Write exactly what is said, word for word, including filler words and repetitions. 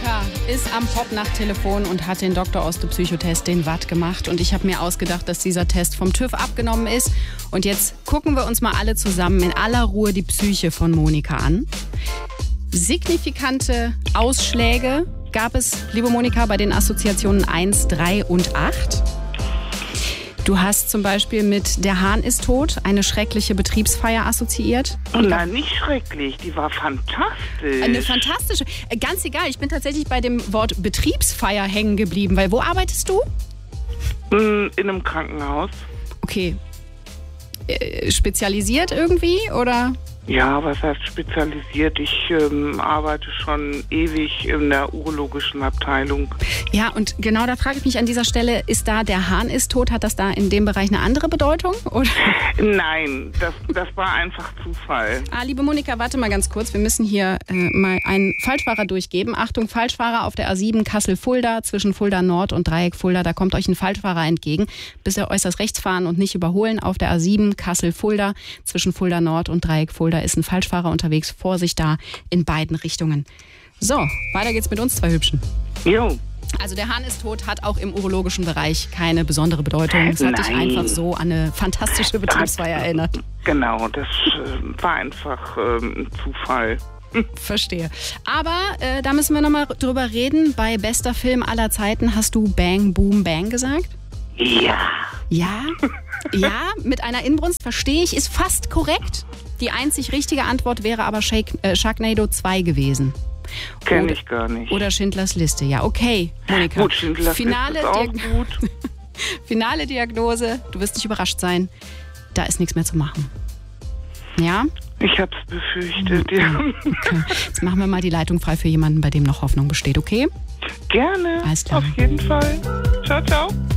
Monika ist am Popnacht-Telefon und hat den Doktor Osteo-Psychotest, den W A T, gemacht. Und ich habe mir ausgedacht, dass dieser Test vom TÜV abgenommen ist. Und jetzt gucken wir uns mal alle zusammen in aller Ruhe die Psyche von Monika an. Signifikante Ausschläge gab es, liebe Monika, bei den Assoziationen eins, drei und acht. Du hast zum Beispiel mit Der Hahn ist tot eine schreckliche Betriebsfeier assoziiert. Nein, nicht schrecklich, die war fantastisch. Eine fantastische, ganz egal, ich bin tatsächlich bei dem Wort Betriebsfeier hängen geblieben, weil wo arbeitest du? In einem Krankenhaus. Okay. Äh, spezialisiert irgendwie, oder? Ja, was heißt spezialisiert? Ich ähm, arbeite schon ewig in der urologischen Abteilung. Ja, und genau da frage ich mich an dieser Stelle, ist da Der Hahn ist tot, hat das da in dem Bereich eine andere Bedeutung? Oder? Nein, das, das war einfach Zufall. Ah, liebe Monika, warte mal ganz kurz. Wir müssen hier äh, mal einen Falschfahrer durchgeben. Achtung, Falschfahrer auf der A sieben Kassel-Fulda, zwischen Fulda Nord und Dreieck Fulda. Da kommt euch ein Falschfahrer entgegen. Bitte äußerst rechts fahren und nicht überholen. Auf der A sieben Kassel-Fulda, zwischen Fulda Nord und Dreieck Fulda ist ein Falschfahrer unterwegs. Vorsicht da in beiden Richtungen. So, weiter geht's mit uns zwei Hübschen. Jo. Also Der Hahn ist tot hat auch im urologischen Bereich keine besondere Bedeutung. Es hat Nein. dich einfach so an eine fantastische Betriebsfeier erinnert. Genau, das äh, war einfach äh, ein Zufall. Verstehe. Aber äh, da müssen wir nochmal drüber reden. Bei bester Film aller Zeiten hast du Bang, Boom, Bang gesagt? Ja. Ja? Ja, mit einer Inbrunst, verstehe ich, ist fast korrekt. Die einzig richtige Antwort wäre aber Shake, äh, Sharknado zwei gewesen. Kenn ich gar nicht. Oder Schindlers Liste. Ja, okay, Monika. Gut, Schindlers Finale Liste ist auch Diag- gut. Finale Diagnose. Du wirst nicht überrascht sein. Da ist nichts mehr zu machen. Ja? Ich hab's befürchtet, ja. Okay. Jetzt machen wir mal die Leitung frei für jemanden, bei dem noch Hoffnung besteht, okay? Gerne. Alles klar. Auf jeden Fall. Ciao, ciao.